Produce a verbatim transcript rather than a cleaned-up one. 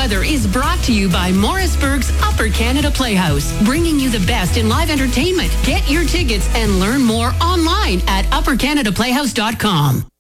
weather is brought to you by Morrisburg's Upper Canada Playhouse, bringing you the best in live entertainment. Get your tickets and learn more online at upper canada playhouse dot com.